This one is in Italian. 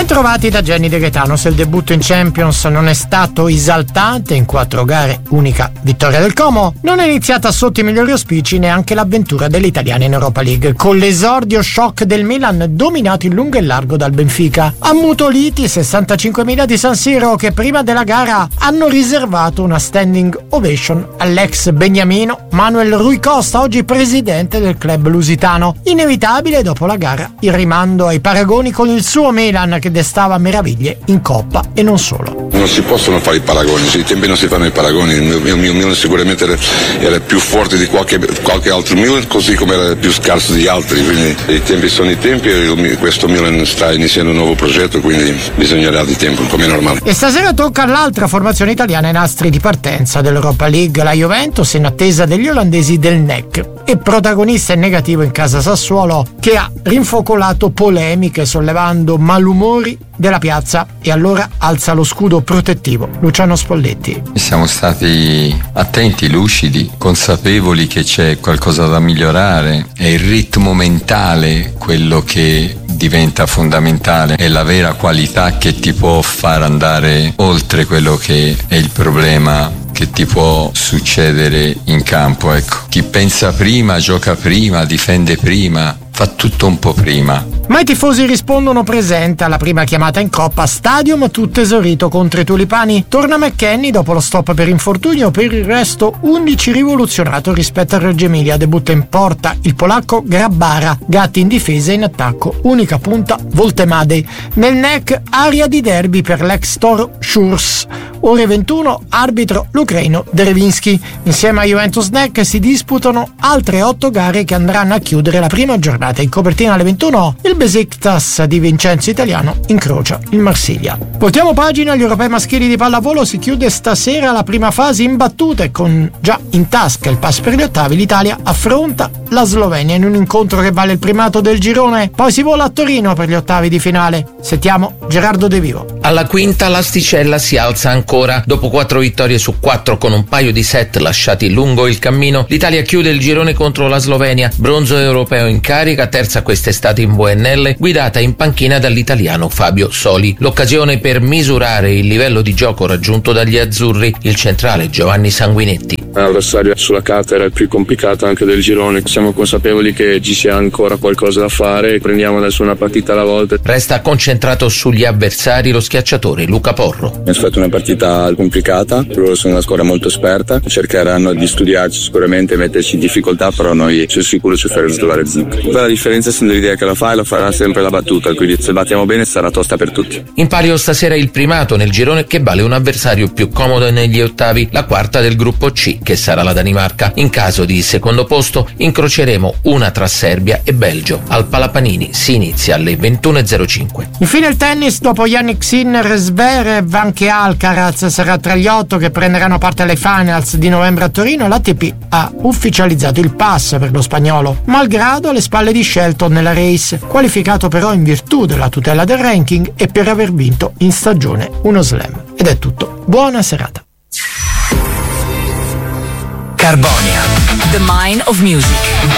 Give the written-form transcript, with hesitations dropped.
Bentrovati da Jenny De Gaetano. Se il debutto in Champions non è stato esaltante in 4 gare, unica vittoria del Como, non è iniziata sotto i migliori auspici neanche l'avventura degli italiani in Europa League, con l'esordio shock del Milan dominato in lungo e largo dal Benfica. Ammutoliti 65.000 di San Siro, che prima della gara hanno riservato una standing ovation all'ex beniamino Manuel Rui Costa, oggi presidente del club lusitano. Inevitabile dopo la gara il rimando ai paragoni con il suo Milan, che destava meraviglie in Coppa e non solo. Non si possono fare i paragoni, sui tempi non si fanno i paragoni. Il mio Milan sicuramente era più forte di qualche altro Milan, così come era più scarso di altri, quindi i tempi sono i tempi e questo Milan sta iniziando un nuovo progetto, quindi bisognerà di tempo, come è normale. E stasera tocca all'altra formazione italiana ai nastri di partenza dell'Europa League, la Juventus, in attesa degli olandesi del NEC, e protagonista in negativo in casa Sassuolo, che ha rinfocolato polemiche sollevando malumori della piazza, e allora alza lo scudo protettivo Luciano Spalletti. Siamo stati attenti, lucidi, consapevoli che c'è qualcosa da migliorare. È il ritmo mentale quello che diventa fondamentale, è la vera qualità che ti può far andare oltre quello che è il problema che ti può succedere in campo. Ecco, chi pensa prima, gioca prima, difende prima, fa tutto un po' prima. Ma i tifosi rispondono presente alla prima chiamata in Coppa. Stadium tutto esaurito contro i Tulipani. Torna McKennie dopo lo stop per infortunio, per il resto 11 rivoluzionato rispetto a Reggio Emilia. Debutta in porta il polacco Grabbara, Gatti in difesa e in attacco unica punta Voltemade. Nel NEC aria di derby per l'ex Toro Schurz. Ore 21, arbitro l'ucraino Derevinsky. Insieme a Juventus NEC si disputano altre 8 gare che andranno a chiudere la prima giornata. In copertina alle 21 il Besiktas di Vincenzo Italiano incrocia il Marsiglia. Voltiamo pagina, agli europei maschili di pallavolo si chiude stasera la prima fase imbattuta, e con già in tasca il pass per gli ottavi l'Italia affronta la Slovenia in un incontro che vale il primato del girone. Poi si vola a Torino per gli ottavi di finale. Sentiamo Gerardo De Vivo. Alla quinta l'asticella si alza ancora. Dopo 4 vittorie su 4 con un paio di set lasciati lungo il cammino, l'Italia chiude il girone contro la Slovenia, bronzo europeo in carica, terza quest'estate in VNL, guidata in panchina dall'italiano Fabio Soli. L'occasione per misurare il livello di gioco raggiunto dagli azzurri, il centrale Giovanni Sanguinetti. L'avversario sulla carta era il più complicato anche del girone. Siamo consapevoli che ci sia ancora qualcosa da fare, prendiamo adesso una partita alla volta. Resta concentrato sugli avversari lo schiacciatore Luca Porro. Abbiamo fatto una partita complicata, loro sono una squadra molto esperta, cercheranno di studiarci sicuramente, metterci in difficoltà, però noi sono sicuro ci faremo trovare zinc. La differenza, essendo l'idea che la fai, lo farà sempre la battuta, quindi se battiamo bene sarà tosta per tutti. In palio stasera il primato nel girone, che vale un avversario più comodo negli ottavi, la quarta del gruppo C, che sarà la Danimarca. In caso di secondo posto incroceremo una tra Serbia e Belgio. Al Palapanini si inizia alle 21:05. Infine il tennis, dopo Jannik Sinner, Zverev, anche Alcaraz sarà tra gli 8 che prenderanno parte alle finals di novembre a Torino. L'ATP ha ufficializzato il pass per lo spagnolo, malgrado le spalle di Shelton nella race, qualificato però in virtù della tutela del ranking e per aver vinto in stagione uno slam. Ed è tutto. Buona serata. Carbonia. The Mind of Music.